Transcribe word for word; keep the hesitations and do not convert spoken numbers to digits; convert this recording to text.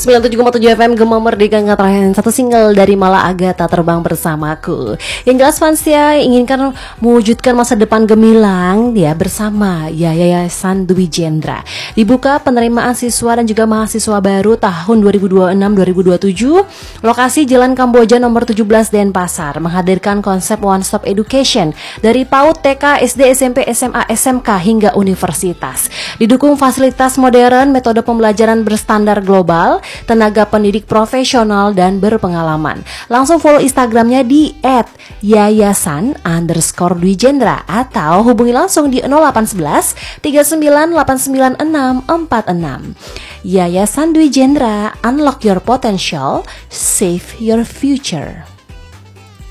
sembilan puluh tujuh koma tujuh F M Gema Merdeka ngeterahin satu single dari Mala Agatha, Terbang Bersamaku. Yang jelas fans ya inginkan mewujudkan masa depan gemilang ya bersama ya Yayasan Dwi Jendra. Dibuka penerimaan siswa dan juga mahasiswa baru tahun dua ribu dua puluh enam dua ribu dua puluh tujuh. Lokasi Jalan Kamboja nomor tujuh belas Denpasar, menghadirkan konsep one stop education dari PAUD, T K, S D, S M P, S M A, S M K hingga universitas. Didukung fasilitas modern, metode pembelajaran berstandar global, tenaga pendidik profesional dan berpengalaman. Langsung follow Instagramnya di et yayasan underscore Dwi Jendra atau hubungi langsung di nol delapan satu satu tiga sembilan delapan sembilan enam empat enam. Yayasan Dwi Jendra, unlock your potential, save your future.